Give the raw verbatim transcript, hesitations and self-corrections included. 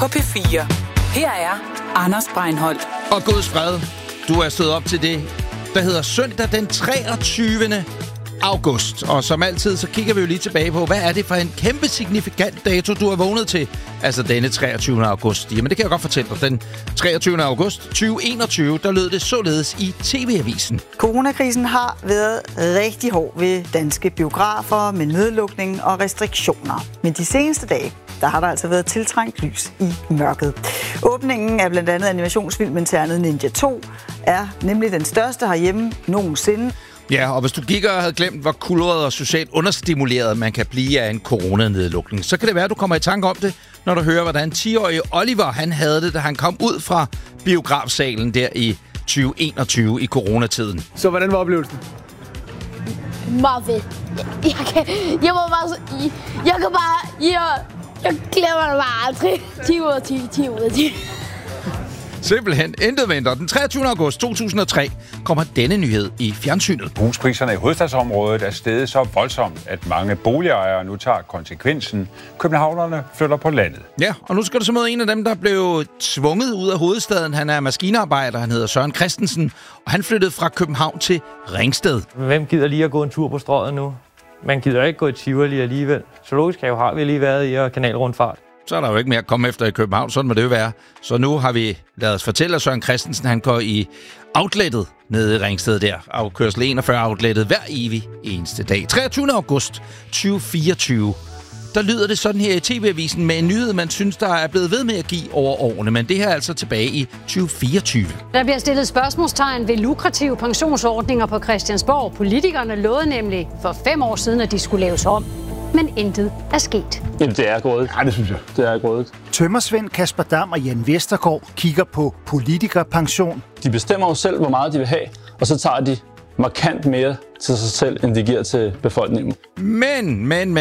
på P fire. Her er Anders Breinholt. Og Guds fred, du er stået op til det, der hedder søndag den treogtyvende august. Og som altid, så kigger vi jo lige tilbage på, hvad er det for en kæmpe signifikant dato, du er vågnet til? Altså denne treogtyvende august. Jamen det kan jeg godt fortælle dig. Den treogtyvende august tyve enogtyve, der lød det således i T V-avisen. Coronakrisen har været rigtig hård ved danske biografer med nedlukning og restriktioner. Men de seneste dage, der har der altså været tiltrængt lys i mørket. Åbningen af blandt andet animationsfilmen Ternet Ninja to er nemlig den største herhjemme nogensinde. Ja, og hvis du gik og havde glemt, hvor kulret og socialt understimuleret man kan blive af en coronanedlukning, så kan det være, at du kommer i tanke om det, når du hører, hvordan ti-årige Oliver han havde det, da han kom ud fra biografsalen der i tyve enogtyve i coronatiden. Så hvordan var oplevelsen? Meget fedt. Jeg, jeg, kan, jeg må bare... Jeg, jeg kan bare... Jeg, jeg glemmer det bare aldrig. ti ud af ti, ti ud af ti. Simpelthen intet venter. Den treogtyvende august to tusind og tre kommer denne nyhed i fjernsynet. Huspriserne i hovedstadsområdet er steget så voldsomt, at mange boligejere nu tager konsekvensen. Københavnerne flytter på landet. Ja, og nu skal du så møde en af dem, der blev tvunget ud af hovedstaden. Han er maskinarbejder, han hedder Søren Christensen, og han flyttede fra København til Ringsted. Hvem gider lige at gå en tur på Strøget nu? Man gider ikke gå i Tivoli alligevel. Zoologisk have har vi lige været i, og kanalrundfart. Så er der jo ikke mere at komme efter i København, sådan må det jo være. Så nu har vi ladet os fortælle, at Søren Christensen han går i outlettet nede i Ringsted der. Afkørsel enogfyrre outlettet hver evig eneste dag. treogtyvende august tyve fireogtyve. Der lyder det sådan her i T V-avisen med en nyhed, man synes, der er blevet ved med at give over årene. Men det her er altså tilbage i tyve fireogtyve. Der bliver stillet spørgsmålstegn ved lukrative pensionsordninger på Christiansborg. Politikerne lovede nemlig for fem år siden, at de skulle laves om. Men intet er sket. Jamen, det er gået. Ja, det synes jeg. Det er gået. Tømmersvend Kasper Dam og Jan Vestergaard kigger på politikerpension. De bestemmer jo selv, hvor meget de vil have, og så tager de markant mere til sig selv, end de giver til befolkningen. Men, men, men